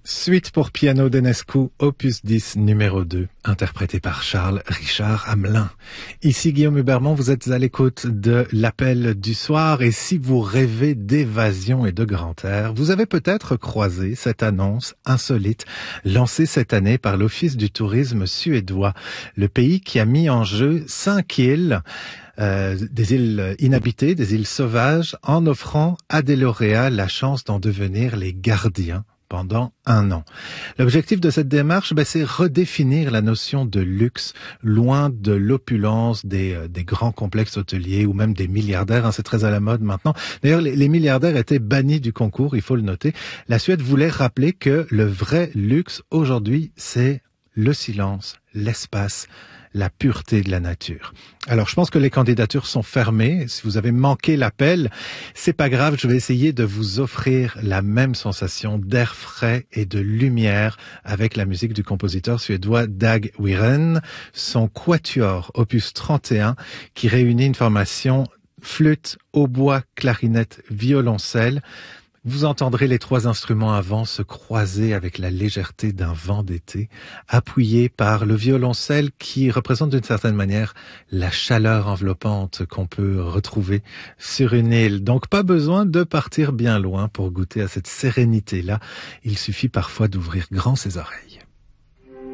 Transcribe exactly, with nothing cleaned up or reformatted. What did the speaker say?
Suite pour piano d'Enescu, opus dix, numéro deux, interprété par Charles Richard Hamelin. Ici Guillaume Hubermont, vous êtes à l'écoute de l'appel du soir et si vous rêvez d'évasion et de grand air, vous avez peut-être croisé cette annonce insolite lancée cette année par l'Office du tourisme suédois, le pays qui a mis en jeu cinq îles, Euh, des îles inhabitées, des îles sauvages, en offrant à des lauréats la chance d'en devenir les gardiens pendant un an. L'objectif de cette démarche, ben, c'est redéfinir la notion de luxe, loin de l'opulence des, euh, des grands complexes hôteliers ou même des milliardaires, hein, c'est très à la mode maintenant. D'ailleurs, les, les milliardaires étaient bannis du concours, il faut le noter. La Suède voulait rappeler que le vrai luxe aujourd'hui, c'est le silence, l'espace, la pureté de la nature. Alors, je pense que les candidatures sont fermées. Si vous avez manqué l'appel, c'est pas grave, je vais essayer de vous offrir la même sensation d'air frais et de lumière avec la musique du compositeur suédois Dag Wiren, son quatuor opus trente et un qui réunit une formation flûte, hautbois, clarinette, violoncelle. Vous entendrez les trois instruments à vent se croiser avec la légèreté d'un vent d'été, appuyé par le violoncelle qui représente d'une certaine manière la chaleur enveloppante qu'on peut retrouver sur une île. Donc pas besoin de partir bien loin pour goûter à cette sérénité-là. Il suffit parfois d'ouvrir grand ses oreilles.